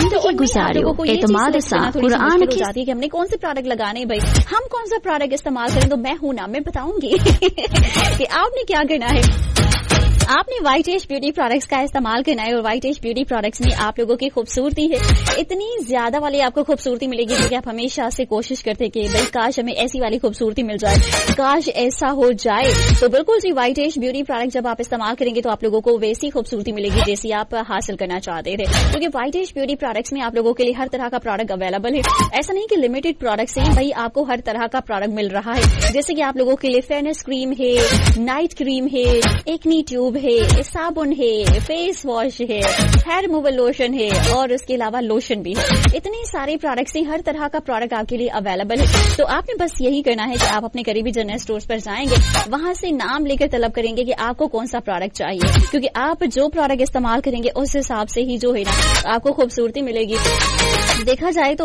زندگی گزارو اعتماد سا قرآن کی جاتی ہے کہ ہم نے کون سے پروڈکٹ لگانے بھائی ہم کون سا پروڈکٹ استعمال کریں تو میں ہوں نا میں بتاؤں گی کہ آپ نے کیا کرنا ہے. آپ نے وائٹ ایج بیوٹی پروڈکٹس کا استعمال کرنا ہے اور وائٹ ایج بیوٹی پروڈکٹس میں آپ لوگوں کی خوبصورتی ہے اتنی زیادہ والی آپ کو خوبصورتی ملے گی جو کہ آپ ہمیشہ سے کوشش کرتے کہ بھائی کاش ہمیں ایسی والی خوبصورتی مل جائے, کاش ایسا ہو جائے. تو بالکل جی وائٹ ایج بیوٹی پروڈکٹ جب آپ استعمال کریں گے تو آپ لوگوں کو ویسی خوبصورتی ملے گی جیسی آپ حاصل کرنا چاہتے تھے, کیونکہ وائٹ ایج بیوٹی پروڈکٹس میں آپ لوگوں کے لیے ہر طرح کا پروڈکٹ اویلیبل ہے. ایسا نہیں کہ لمیٹڈ پروڈکٹس ہیں, بھائی آپ کو ہر طرح کا پروڈکٹ مل رہا ہے. جیسے کہ آپ لوگوں کے لیے فیئرنیس کریم ہے, نائٹ کریم ہے, ایکنی ٹیوب ہے, صابن ہے, فیس واش ہے, ہیئر ریموول لوشن ہے اور اس کے علاوہ لوشن بھی ہے. اتنے سارے پروڈکٹس ہیں, ہر طرح کا پروڈکٹ آپ کے لیے اویلیبل ہے. تو آپ نے بس یہی کرنا ہے کہ آپ اپنے قریبی جنرل اسٹورز پر جائیں گے, وہاں سے نام لے کر طلب کریں گے کہ آپ کو کون سا پروڈکٹ چاہیے, کیونکہ آپ جو پروڈکٹ استعمال کریں گے اس حساب سے ہی جو ہے نا آپ کو خوبصورتی ملے گی. دیکھا جائے تو